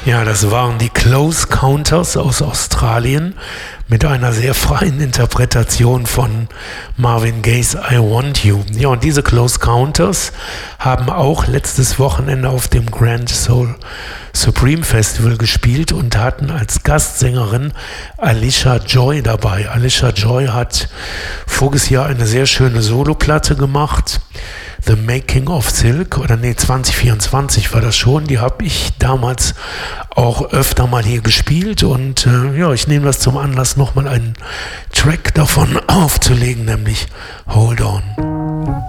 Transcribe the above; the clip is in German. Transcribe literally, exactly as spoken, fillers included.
Ja, das waren die Close Counters aus Australien mit einer sehr freien Interpretation von Marvin Gaye's I Want You. Ja, und diese Close Counters haben auch letztes Wochenende auf dem Grand Soul Supreme Festival gespielt und hatten als Gastsängerin Alicia Joy dabei. Alicia Joy hat voriges Jahr eine sehr schöne Soloplatte gemacht. The Making of Silk, oder nee, zwanzig vierundzwanzig war das schon, die habe ich damals auch öfter mal hier gespielt und äh, ja, ich nehme das zum Anlass, nochmal einen Track davon aufzulegen, nämlich Hold On.